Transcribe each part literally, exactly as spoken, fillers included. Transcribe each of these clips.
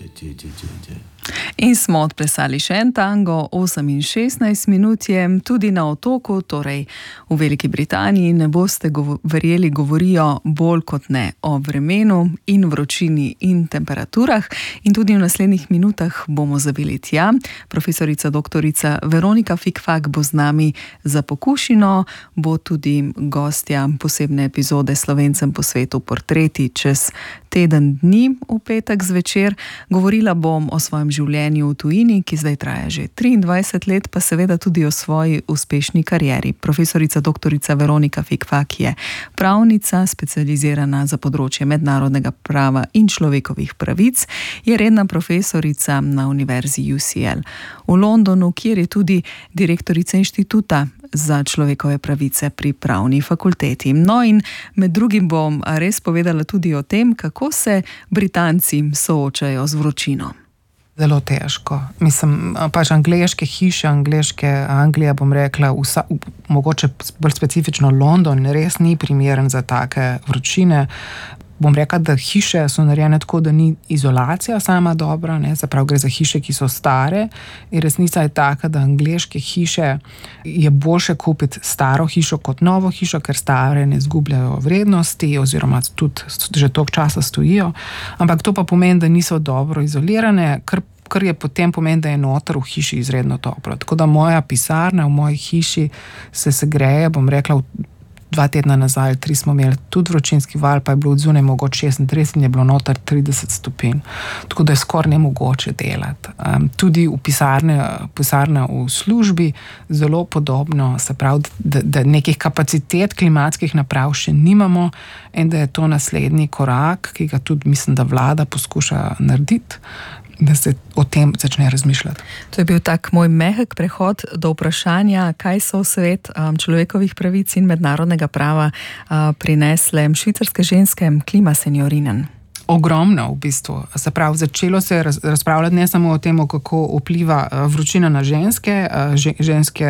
In smo odplesali še en tango, osem in šestnajst minut je, tudi na otoku, torej v Veliki Britaniji, ne boste govo- verjeli, govorijo bolj kot ne o vremenu in vročini in temperaturah. In tudi v naslednjih minutah bomo zavili tja. Profesorica doktorica Veronika Fikfak bo z nami za pokušino, bo tudi gostja posebne epizode Slovencem po svetu portreti čez teden dni v petek zvečer. Govorila bom o svojem življenju v tujini, ki zdaj traja že triindvajset let, pa seveda tudi o svoji uspešni karieri. Profesorica doktorica Veronika Fikfak je pravnica, specializirana za področje mednarodnega prava in človekovih pravic, je redna profesorica na univerzi U C L v Londonu, kjer je tudi direktorica inštituta za človekove pravice pri pravni fakulteti. No, in med drugim bom res povedala tudi o tem, kako se Britanci soočajo z vročino. Zelo težko. Mislim, pač angleške hiše, angleške Anglija, bom rekla, vsa, mogoče bolj specifično London, res ni primeren za take vročine. Bom rekla, da hiše so narejene tako, da ni izolacija sama dobra, ne, zapravo gre za hiše, ki so stare, in resnica je taka, da angleške hiše je boljše kupiti staro hišo kot novo hišo, ker stare ne izgubljajo vrednosti oziroma tudi že toliko časa stojijo, ampak to pa pomeni, da niso dobro izolirane, kar kar je potem pomeni, da je noter v hiši izredno toplo. Tako da moja pisarna v moji hiši se segreje, bom rekla, dva tedna nazaj, tri smo imeli tudi vročinski val, pa je bilo od zunaj mogoče šestintrideset in je bilo noter trideset stopinj. Tako da je skoraj nemogoče delati. Um, tudi v pisarne, pisarna v službi zelo podobno, se pravi, da, da nekih kapacitet klimatskih naprav še nimamo in da je to naslednji korak, ki ga tudi mislim, da vlada poskuša narediti, da se o tem začne razmišljati. To je bil tak moj mehek prehod do vprašanja, kaj so v svet um, človekovih pravic in mednarodnega prava uh, prinesle švicarske ženske klima seniorinen. Ogromno v bistvu. Se pravi, začelo se je razpravljati ne samo o tem, kako vpliva vročina na ženske, ženske,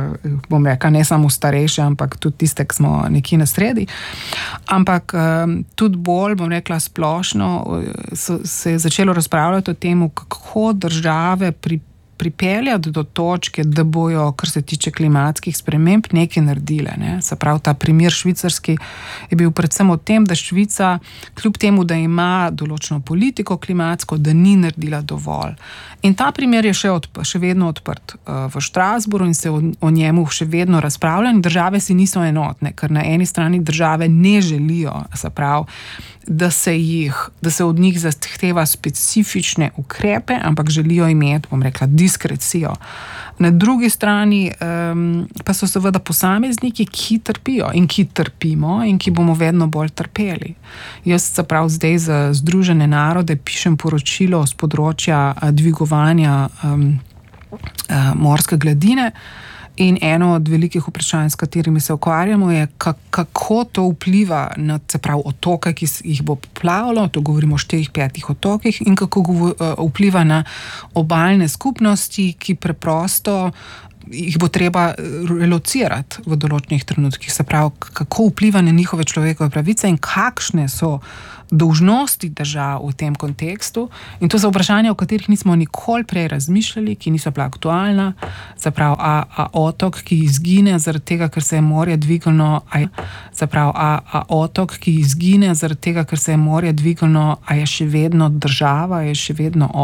bom rekla, ne samo starejše, ampak tudi tiste, ki smo nekje na sredi, ampak tudi bolj, bom rekla, splošno se je začelo razpravljati o tem, kako države pri pripeljati do točke, da bojo, kar se tiče klimatskih sprememb, nekaj naredile. Ne? Se pravi, ta primer švicarski je bil predvsem o tem, da Švica, kljub temu, da ima določeno politiko klimatsko, da ni naredila dovolj. In ta primer je še, odp- še vedno odprt uh, v Strasbourgu in se o, o njemu še vedno razpravlja in države si niso enotne, ker na eni strani države ne želijo, se pravi, da se jih, da se od njih zahteva specifične ukrepe, ampak želijo imeti, bom rekla, diskrecijo. Na drugi strani um, pa so seveda posamezniki, ki trpijo in ki trpimo in ki bomo vedno bolj trpeli. Jaz se prav zdaj za Združene narode pišem poročilo z področja dvigovanja um, uh, morske gladine. In eno od velikih vprašanj, s katerimi se ukvarjamo, je, kako to vpliva na, se pravi, otoke, ki jih bo poplavilo, to govorimo o štirih, petih otokih, in kako vpliva na obalne skupnosti, ki preprosto jih bo treba relocirati v določenih trenutkih. Se pravi, kako vpliva na njihove človekove pravice in kakšne so dolžnosti držav v tem kontekstu. In to so vprašanja, o katerih nismo nikoli prej razmišljali, ki niso bila aktualna. Se pravi, a, a otok, ki izgine zaradi tega, ker se je morje dvignilo, a, se pravi, a, a otok, ki izgine zaradi tega, ker se je morje dvignilo, a je še vedno država, je še vedno